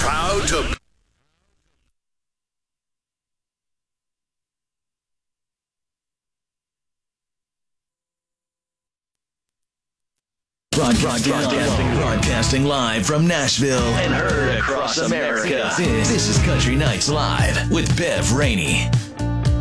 Proud to Broadcasting live from Nashville and heard across America. This is Country Nights Live with Bev Rainey.